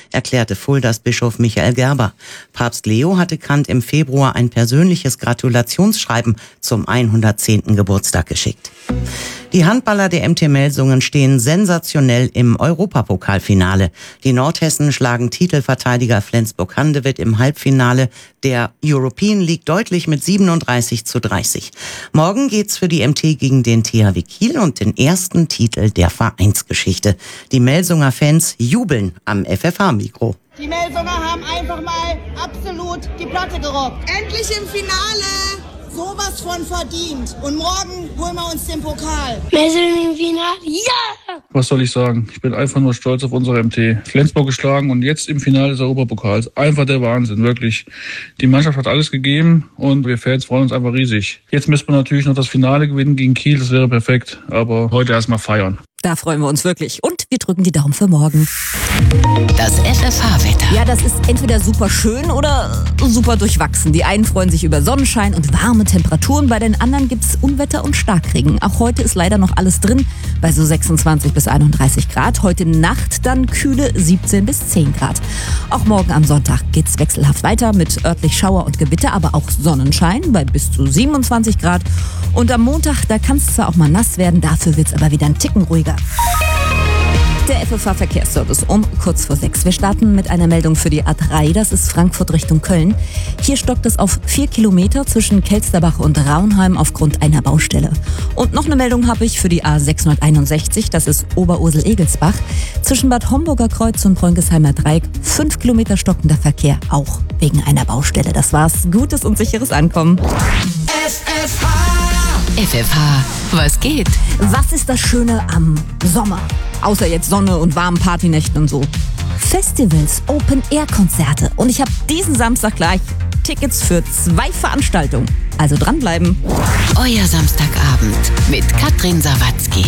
erklärte Fuldas Bischof Michael Gerber. Papst Leo hatte Kant im Februar ein persönliches Gratulationsschreiben zum 110. Geburtstag geschickt. Die Handballer der MT Melsungen stehen sensationell im Europapokalfinale. Die Nordhessen schlagen Titelverteidiger Flensburg-Handewitt im Halbfinale der European League deutlich mit 37:30. Morgen geht's für die MT gegen den THW Kiel und den ersten Titel der Vereinsgeschichte. Die Melsunger Fans jubeln am FFH-Mikro. Die Melsunger haben einfach mal absolut die Platte gerockt. Endlich im Finale! Sowas von verdient. Und morgen holen wir uns den Pokal. Melsungen im Finale, ja! Was soll ich sagen? Ich bin einfach nur stolz auf unsere MT. Flensburg geschlagen und jetzt im Finale des Europapokals. Einfach der Wahnsinn, wirklich. Die Mannschaft hat alles gegeben und wir Fans freuen uns einfach riesig. Jetzt müssen wir natürlich noch das Finale gewinnen gegen Kiel, das wäre perfekt. Aber heute erstmal feiern. Da freuen wir uns wirklich. Und wir drücken die Daumen für morgen. Das FFH-Wetter. Ja, das ist entweder super schön oder super durchwachsen. Die einen freuen sich über Sonnenschein und warme Temperaturen. Bei den anderen gibt's Unwetter und Starkregen. Auch heute ist leider noch alles drin, bei so 26 bis 31 Grad. Heute Nacht dann kühle 17 bis 10 Grad. Auch morgen am Sonntag geht's wechselhaft weiter mit örtlich Schauer und Gewitter, aber auch Sonnenschein bei bis zu 27 Grad. Und am Montag, da kann es zwar auch mal nass werden, dafür wird's aber wieder ein Ticken ruhiger. Der FFH-Verkehrsservice um kurz vor 6. Wir starten mit einer Meldung für die A3, das ist Frankfurt Richtung Köln. Hier stockt es auf 4 Kilometer zwischen Kelsterbach und Raunheim aufgrund einer Baustelle. Und noch eine Meldung habe ich für die A661, das ist Oberursel-Egelsbach. Zwischen Bad Homburger Kreuz und Bräunkesheimer Dreieck 5 Kilometer stockender Verkehr, auch wegen einer Baustelle. Das war's. Gutes und sicheres Ankommen. FFH, was geht? Was ist das Schöne am Sommer? Außer jetzt Sonne und warmen Partynächten und so. Festivals, Open-Air-Konzerte. Und ich habe diesen Samstag gleich Tickets für 2 Veranstaltungen. Also dranbleiben. Euer Samstagabend mit Katrin Sawatzki.